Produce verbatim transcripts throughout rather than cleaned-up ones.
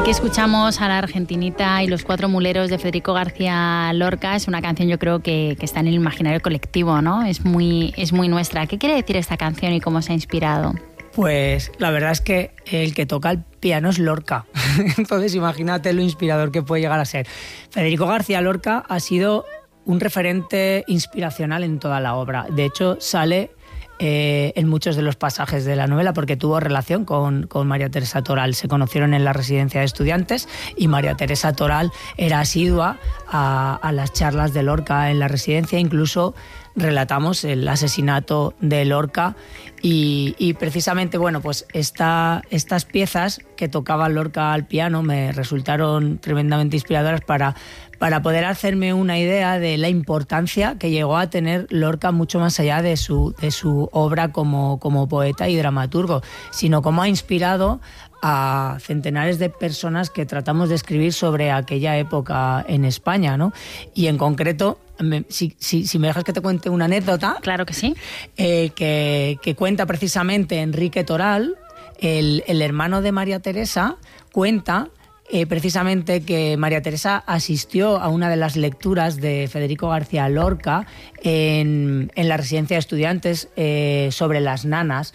Aquí escuchamos a la Argentinita y los Cuatro Muleros de Federico García Lorca. Es una canción, yo creo, que, que está en el imaginario colectivo, ¿no? Es muy, es muy nuestra. ¿Qué quiere decir esta canción y cómo se ha inspirado? Pues la verdad es que el que toca el piano es Lorca. Entonces imagínate lo inspirador que puede llegar a ser. Federico García Lorca ha sido un referente inspiracional en toda la obra. De hecho, sale Eh, en muchos de los pasajes de la novela porque tuvo relación con, con María Teresa Toral. Se conocieron en la residencia de estudiantes y María Teresa Toral era asidua a, a las charlas de Lorca en la residencia. Incluso relatamos el asesinato de Lorca y, y precisamente, bueno, pues esta, estas piezas que tocaba Lorca al piano me resultaron tremendamente inspiradoras para para poder hacerme una idea de la importancia que llegó a tener Lorca mucho más allá de su, de su obra como, como poeta y dramaturgo, sino cómo ha inspirado a centenares de personas que tratamos de escribir sobre aquella época en España, ¿no? Y en concreto, me, si, si, si me dejas que te cuente una anécdota. Claro que sí. Eh, que, que cuenta precisamente Enrique Toral, el, el hermano de María Teresa, cuenta Eh, precisamente que María Teresa asistió a una de las lecturas de Federico García Lorca en, en la residencia de estudiantes eh, sobre las nanas,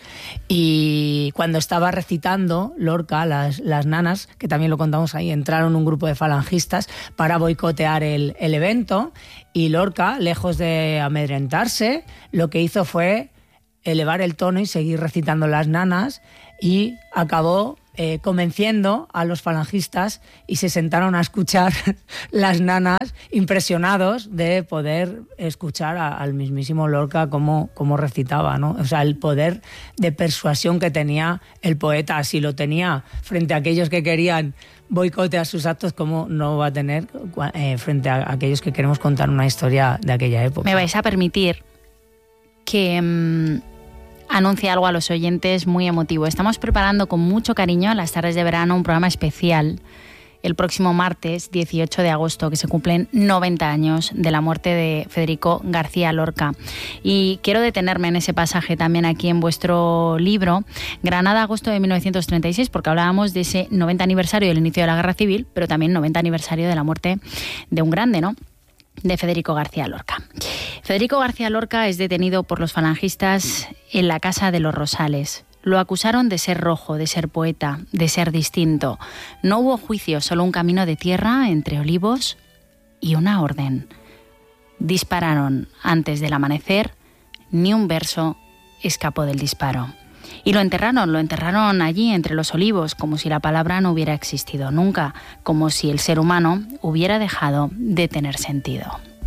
y cuando estaba recitando Lorca las, las nanas, que también lo contamos ahí, entraron un grupo de falangistas para boicotear el, el evento, y Lorca, lejos de amedrentarse, lo que hizo fue elevar el tono y seguir recitando las nanas, y acabó Eh, convenciendo a los falangistas y se sentaron a escuchar las nanas, impresionados de poder escuchar a, al mismísimo Lorca cómo, cómo recitaba, ¿no? O sea, el poder de persuasión que tenía el poeta, si lo tenía frente a aquellos que querían boicotear sus actos, ¿cómo no va a tener eh, frente a aquellos que queremos contar una historia de aquella época? Me vais a permitir que Mmm... anuncie algo a los oyentes muy emotivo. Estamos preparando con mucho cariño a las tardes de verano un programa especial el próximo martes dieciocho de agosto, que se cumplen noventa años de la muerte de Federico García Lorca. Y quiero detenerme en ese pasaje también aquí en vuestro libro, Granada, agosto de mil novecientos treinta y seis, porque hablábamos de ese noventa aniversario del inicio de la Guerra Civil, pero también noventa aniversario de la muerte de un grande, ¿no?, de Federico García Lorca. Federico García Lorca es detenido por los falangistas en la Casa de los Rosales. Lo acusaron de ser rojo, de ser poeta, de ser distinto. No hubo juicio, solo un camino de tierra entre olivos y una orden. Dispararon antes del amanecer, ni un verso escapó del disparo. Y lo enterraron, lo enterraron allí entre los olivos, como si la palabra no hubiera existido nunca, como si el ser humano hubiera dejado de tener sentido.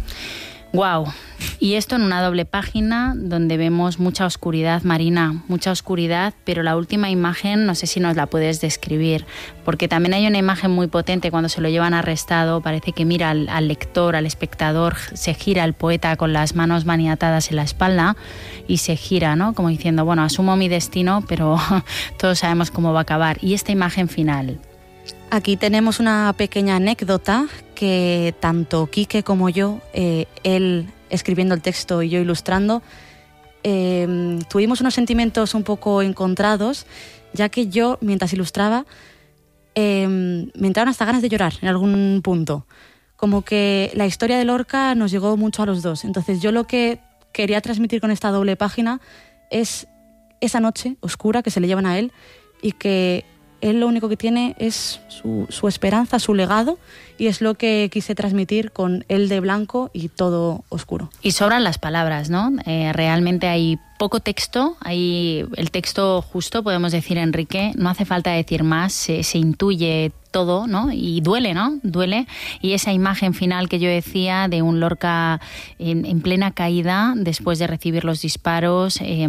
¡Guau! Y esto en una doble página donde vemos mucha oscuridad, Marina, mucha oscuridad, pero la última imagen no sé si nos la puedes describir, porque también hay una imagen muy potente cuando se lo llevan arrestado, parece que mira al, al lector, al espectador, se gira el poeta con las manos maniatadas en la espalda y se gira, ¿no?, como diciendo, bueno, asumo mi destino, pero todos sabemos cómo va a acabar. Y esta imagen final. Aquí tenemos una pequeña anécdota que tanto Quique como yo, eh, él escribiendo el texto y yo ilustrando, eh, tuvimos unos sentimientos un poco encontrados, ya que yo, mientras ilustraba, eh, me entraron hasta ganas de llorar en algún punto. Como que la historia de Lorca nos llegó mucho a los dos. Entonces yo lo que quería transmitir con esta doble página es esa noche oscura que se le llevan a él y que él lo único que tiene es su, su esperanza, su legado, y es lo que quise transmitir con él de blanco y todo oscuro. Y sobran las palabras, ¿no? Eh, realmente hay poco texto, hay el texto justo, podemos decir, Enrique, no hace falta decir más, se, se intuye todo, ¿no? Y duele, ¿no? Duele. Y esa imagen final que yo decía de un Lorca en, en plena caída, después de recibir los disparos, eh,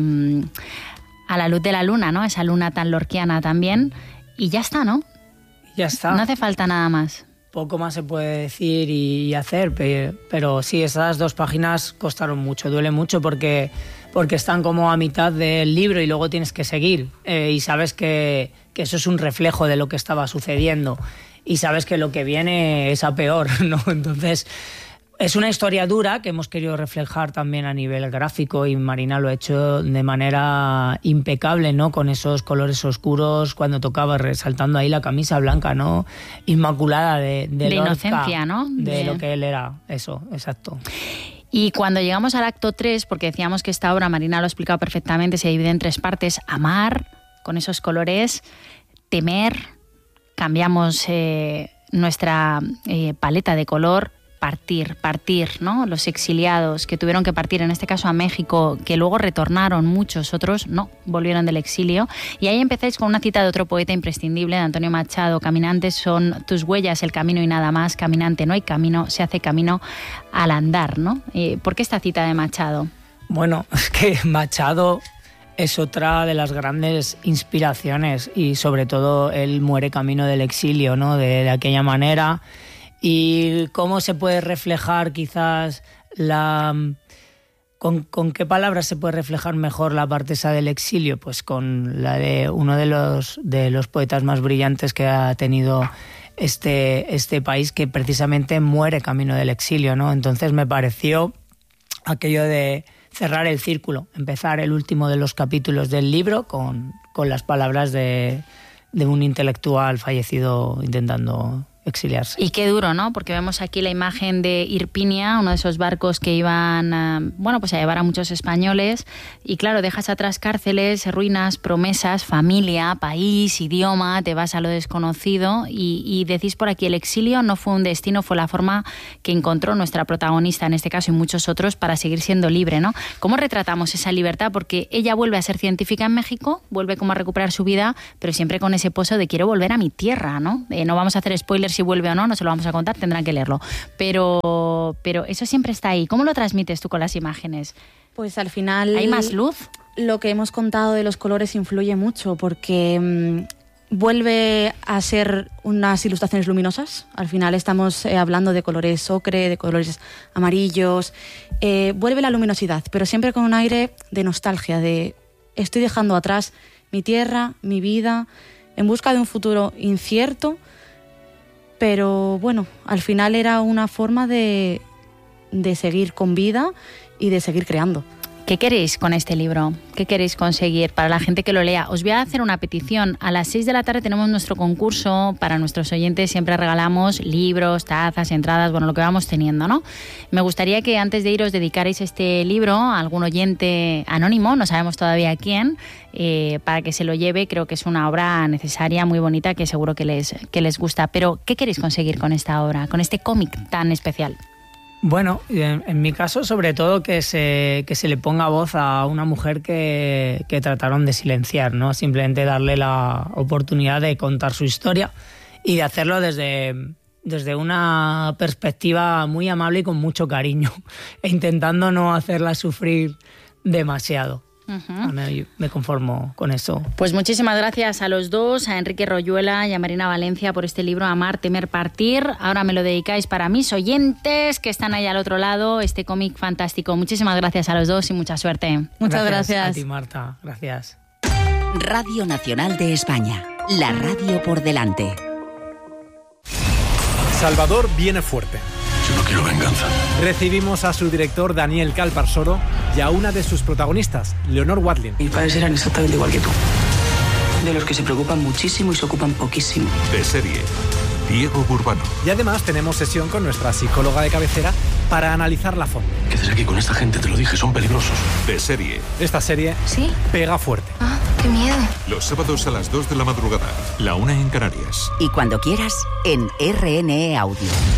a la luz de la luna, ¿no? Esa luna tan lorquiana también. Y ya está, ¿no? Ya está. No hace falta nada más. Poco más se puede decir y hacer, pero, pero sí, esas dos páginas costaron mucho, duele mucho porque, porque están como a mitad del libro y luego tienes que seguir. Eh, y sabes que, que eso es un reflejo de lo que estaba sucediendo. Y sabes que lo que viene es a peor, ¿no? Entonces, Es una historia dura que hemos querido reflejar también a nivel gráfico y Marina lo ha hecho de manera impecable, ¿no? Con esos colores oscuros cuando tocaba, resaltando ahí la camisa blanca, ¿no? Inmaculada de, de, de Lorca, inocencia, ¿no? De, de lo que él era, eso, exacto. Y cuando llegamos al acto tres, porque decíamos que esta obra, Marina lo ha explicado perfectamente, se divide en tres partes: amar, con esos colores; temer, cambiamos eh, nuestra eh, paleta de color; partir, partir, ¿no? Los exiliados que tuvieron que partir, en este caso a México, que luego retornaron, muchos otros no, volvieron del exilio. Y ahí empezáis con una cita de otro poeta imprescindible, de Antonio Machado: caminantes son tus huellas, el camino y nada más; caminante no hay camino, se hace camino al andar, ¿no? Eh, ¿Por qué esta cita de Machado? Bueno, es que Machado es otra de las grandes inspiraciones y sobre todo él muere camino del exilio, ¿no? De, de aquella manera. Y cómo se puede reflejar quizás la... ¿Con, con qué palabras se puede reflejar mejor la parte esa del exilio? Pues con la de uno de los, de los poetas más brillantes que ha tenido este, este país, que precisamente muere camino del exilio, ¿no? Entonces me pareció aquello de cerrar el círculo, empezar el último de los capítulos del libro con, con las palabras de, de un intelectual fallecido intentando exiliarse. Y qué duro, ¿no? Porque vemos aquí la imagen de Irpinia, uno de esos barcos que iban, uh, bueno, pues a llevar a muchos españoles, y claro, dejas atrás cárceles, ruinas, promesas, familia, país, idioma, te vas a lo desconocido y, y decís por aquí: el exilio no fue un destino, fue la forma que encontró nuestra protagonista, en este caso, y muchos otros, para seguir siendo libre, ¿no? ¿Cómo retratamos esa libertad? Porque ella vuelve a ser científica en México, vuelve como a recuperar su vida, pero siempre con ese pozo de quiero volver a mi tierra, ¿no? Eh, no vamos a hacer spoilers si vuelve o no, no se lo vamos a contar, tendrán que leerlo. Pero, pero eso siempre está ahí. ¿Cómo lo transmites tú con las imágenes? Pues al final... ¿Hay más luz? Lo que hemos contado de los colores influye mucho porque mmm, vuelve a ser unas ilustraciones luminosas. Al final estamos eh, hablando de colores ocre, de colores amarillos. Eh, vuelve la luminosidad, pero siempre con un aire de nostalgia, de estoy dejando atrás mi tierra, mi vida, en busca de un futuro incierto. Pero bueno, al final era una forma de, de seguir con vida y de seguir creando. ¿Qué queréis con este libro? ¿Qué queréis conseguir para la gente que lo lea? Os voy a hacer una petición. A las seis de la tarde tenemos nuestro concurso para nuestros oyentes. Siempre regalamos libros, tazas, entradas, bueno, lo que vamos teniendo, ¿no? Me gustaría que antes de iros dedicarais este libro a algún oyente anónimo, no sabemos todavía quién, eh, para que se lo lleve. Creo que es una obra necesaria, muy bonita, que seguro que les, que les gusta. Pero, ¿qué queréis conseguir con esta obra, con este cómic tan especial? Bueno, en, en mi caso, sobre todo que se, que se le ponga voz a una mujer que, que trataron de silenciar, ¿no? Simplemente darle la oportunidad de contar su historia y de hacerlo desde, desde una perspectiva muy amable y con mucho cariño, e intentando no hacerla sufrir demasiado. Uh-huh. Me, me conformo con eso. Pues muchísimas gracias a los dos, a Enrique Royuela y a Marina Valencia, por este libro Amar, Temer, Partir. Ahora me lo dedicáis para mis oyentes que están ahí al otro lado, este cómic fantástico. Muchísimas gracias a los dos y mucha suerte. Muchas gracias. gracias. A ti, Marta. Gracias. Radio Nacional de España. La radio por delante. Salvador viene fuerte. Yo no quiero venganza. Recibimos a su director Daniel Calparsoro y a una de sus protagonistas, Leonor Watling. Mis padres eran exactamente igual que tú. De los que se preocupan muchísimo y se ocupan poquísimo. De serie, Diego Burbano. Y además tenemos sesión con nuestra psicóloga de cabecera para analizarla a fondo. Quédate aquí con esta gente, te lo dije, son peligrosos. De serie. Esta serie ¿Sí? pega fuerte. Ah, qué miedo. Los sábados a las dos de la madrugada, la una en Canarias. Y cuando quieras, en R N E Audio.